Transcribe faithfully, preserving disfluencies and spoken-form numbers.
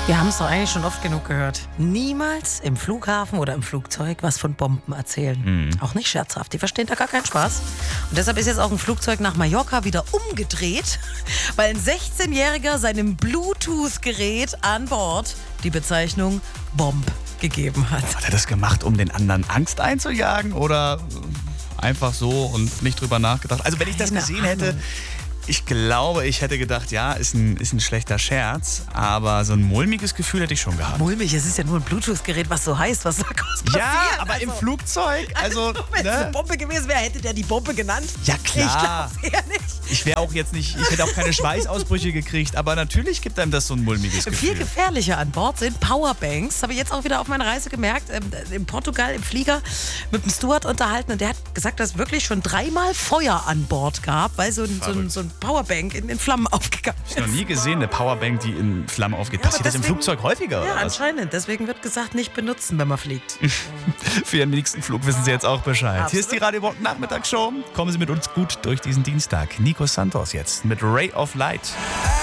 Wir haben es doch eigentlich schon oft genug gehört. Niemals im Flughafen oder im Flugzeug was von Bomben erzählen. Mhm. Auch nicht scherzhaft. Die verstehen da gar keinen Spaß. Und deshalb ist jetzt auch ein Flugzeug nach Mallorca wieder umgedreht, weil ein sechzehnjähriger seinem Bluetooth-Gerät an Bord die Bezeichnung Bomb gegeben hat. Hat er das gemacht, um den anderen Angst einzujagen oder einfach so und nicht drüber nachgedacht? Also wenn ich das Keine gesehen hätte, Ahnung. ich glaube, ich hätte gedacht, ja, ist ein, ist ein schlechter Scherz, aber so ein mulmiges Gefühl hätte ich schon gehabt. Mulmig, es ist ja nur ein Bluetooth-Gerät, was so heißt, was da passiert. Ja, aber also, im Flugzeug, also, wenn es eine ne? Bombe gewesen wäre, hätte der die Bombe genannt. Ja, klar. Ich glaub's eher nicht. Ich wäre auch jetzt nicht, ich hätte auch keine Schweißausbrüche gekriegt, aber natürlich gibt einem das so ein mulmiges Viel Gefühl. gefährlicher an Bord sind Powerbanks. Habe ich jetzt auch wieder auf meiner Reise gemerkt. Ähm, in Portugal im Flieger mit dem Steward unterhalten. Und der hat gesagt, dass es wirklich schon dreimal Feuer an Bord gab, weil so ein, so ein, so ein Powerbank in, in Flammen aufgegangen Ich habe noch nie gesehen, eine Powerbank, die in Flammen aufgeht. Ja, Passiert das im deswegen- Flugzeug häufiger? Ja, oder was? anscheinend. Deswegen wird gesagt, nicht benutzen, wenn man fliegt. Für Ihren nächsten Flug wissen Sie jetzt auch Bescheid. Absolut. Hier ist die Radio Rock Nachmittagsshow. Kommen Sie mit uns gut durch diesen Dienstag. Nico Santos jetzt mit Ray of Light.